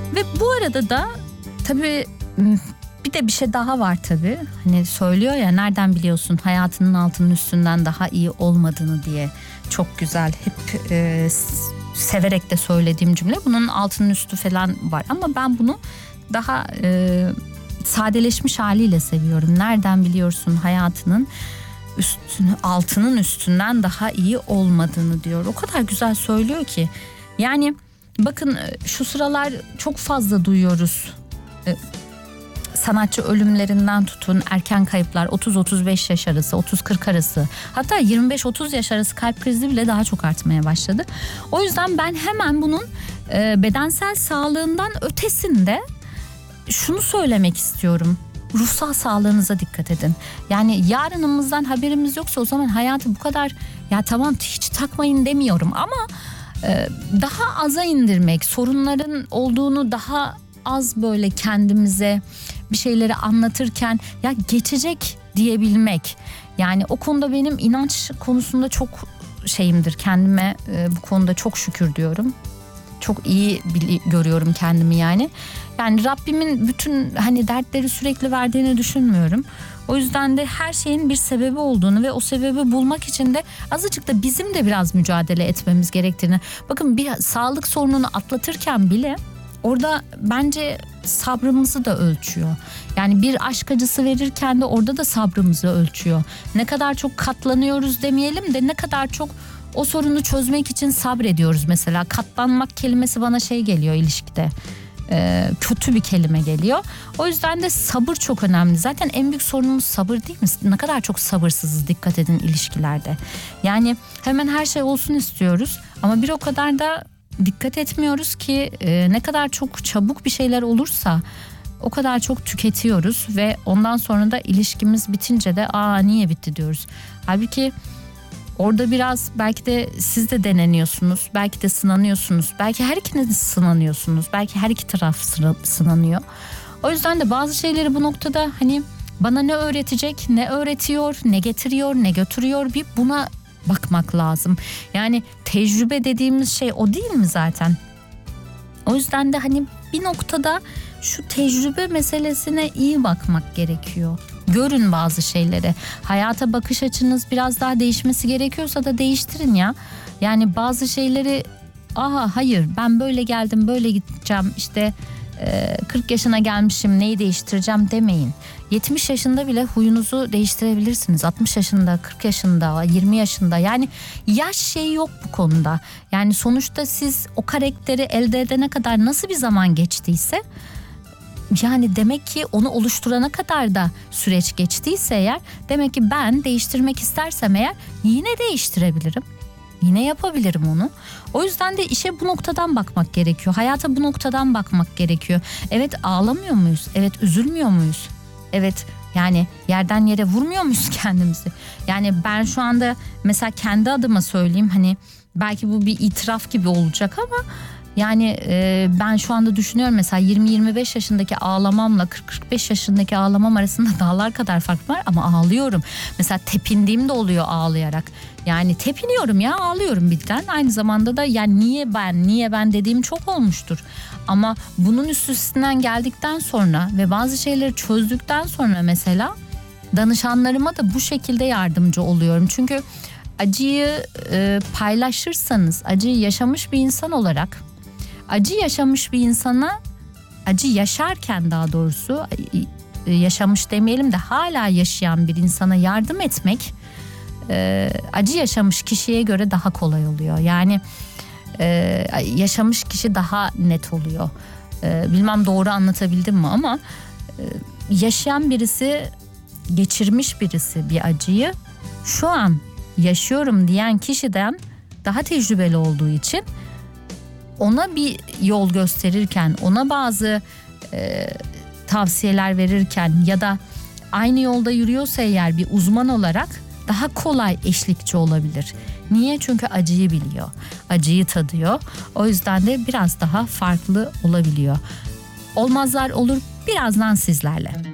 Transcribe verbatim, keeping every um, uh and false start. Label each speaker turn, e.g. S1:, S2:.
S1: Ve bu arada da tabii bir de bir şey daha var tabii. Hani söylüyor ya, nereden biliyorsun hayatının altının üstünden daha iyi olmadığını diye. Çok güzel, hep e, severek de söylediğim cümle. Bunun altının üstü falan var ama ben bunu daha e, sadeleşmiş haliyle seviyorum. Nereden biliyorsun hayatının üstünü, altının üstünden daha iyi olmadığını diyor. O kadar güzel söylüyor ki. Yani bakın, şu sıralar çok fazla duyuyoruz. E, sanatçı ölümlerinden tutun, erken kayıplar, otuz otuz beş yaş arası, otuz kırk arası, hatta yirmi beş otuz yaş arası kalp krizi bile daha çok artmaya başladı. O yüzden ben hemen bunun e, bedensel sağlığından ötesinde şunu söylemek istiyorum. Ruhsal sağlığınıza dikkat edin. Yani yarınımızdan haberimiz yoksa o zaman hayatı bu kadar, ya tamam hiç takmayın demiyorum ama e, daha aza indirmek, sorunların olduğunu daha az böyle kendimize bir şeyleri anlatırken ya geçecek diyebilmek. Yani o konuda benim inanç konusunda çok şeyimdir, kendime e, bu konuda çok şükür diyorum. Çok iyi bili- görüyorum kendimi yani. Yani Rabbimin bütün hani dertleri sürekli verdiğini düşünmüyorum. O yüzden de her şeyin bir sebebi olduğunu ve o sebebi bulmak için de azıcık da bizim de biraz mücadele etmemiz gerektiğini. Bakın, bir sağlık sorununu atlatırken bile orada bence sabrımızı da ölçüyor. Yani bir aşk acısı verirken de orada da sabrımızı ölçüyor. Ne kadar çok katlanıyoruz demeyelim de ne kadar çok o sorunu çözmek için sabrediyoruz mesela. Katlanmak kelimesi bana şey geliyor ilişkide. Ee, kötü bir kelime geliyor. O yüzden de sabır çok önemli. Zaten en büyük sorunumuz sabır değil mi? Ne kadar çok sabırsızız, dikkat edin ilişkilerde. Yani hemen her şey olsun istiyoruz ama bir o kadar da dikkat etmiyoruz ki e, ne kadar çok çabuk bir şeyler olursa o kadar çok tüketiyoruz ve ondan sonra da ilişkimiz bitince de aa niye bitti diyoruz. Halbuki orada biraz belki de siz de deneniyorsunuz, belki de sınanıyorsunuz, belki her ikiniz sınanıyorsunuz, belki her iki taraf sınanıyor. O yüzden de bazı şeyleri bu noktada hani bana ne öğretecek, ne öğretiyor, ne getiriyor, ne götürüyor, bir buna bakmak lazım. Yani tecrübe dediğimiz şey o değil mi zaten? O yüzden de hani bir noktada şu tecrübe meselesine iyi bakmak gerekiyor. Görün bazı şeyleri. Hayata bakış açınız biraz daha değişmesi gerekiyorsa da değiştirin ya. Yani bazı şeyleri aha hayır ben böyle geldim böyle gideceğim işte kırk yaşına gelmişim neyi değiştireceğim demeyin. yetmiş yaşında bile huyunuzu değiştirebilirsiniz. altmış yaşında, kırk yaşında, yirmi yaşında, yani yaş şeyi yok bu konuda. Yani sonuçta siz o karakteri elde edene kadar nasıl bir zaman geçtiyse, yani demek ki onu oluşturana kadar da süreç geçtiyse eğer, demek ki ben değiştirmek istersem eğer yine değiştirebilirim. Yine yapabilirim onu. O yüzden de işe bu noktadan bakmak gerekiyor. Hayata bu noktadan bakmak gerekiyor. Evet, ağlamıyor muyuz? Evet, üzülmüyor muyuz? Evet, yani yerden yere vurmuyor muyuz kendimizi? Yani ben şu anda mesela kendi adıma söyleyeyim, hani belki bu bir itiraf gibi olacak ama yani e, ben şu anda düşünüyorum mesela yirmi yirmi beş yaşındaki ağlamamla kırk kırk beş yaşındaki ağlamam arasında dağlar kadar fark var ama ağlıyorum. Mesela tepindiğim de oluyor ağlayarak. Yani tepiniyorum ya, ağlıyorum birden. Aynı zamanda da yani niye ben niye ben dediğim çok olmuştur. Ama bunun üstesinden geldikten sonra ve bazı şeyleri çözdükten sonra mesela danışanlarıma da bu şekilde yardımcı oluyorum. Çünkü acıyı e, paylaşırsanız, acıyı yaşamış bir insan olarak, acı yaşamış bir insana, acı yaşarken daha doğrusu yaşamış demeyelim de hala yaşayan bir insana yardım etmek e, acı yaşamış kişiye göre daha kolay oluyor. Yani e, yaşamış kişi daha net oluyor. E, bilmem doğru anlatabildim mi ama e, yaşayan birisi, geçirmiş birisi bir acıyı şu an yaşıyorum diyen kişiden daha tecrübeli olduğu için ona bir yol gösterirken, ona bazı e, tavsiyeler verirken ya da aynı yolda yürüyorsa eğer bir uzman olarak daha kolay eşlikçi olabilir. Niye? Çünkü acıyı biliyor, acıyı tadıyor. O yüzden de biraz daha farklı olabiliyor. Olmazlar olur birazdan sizlerle.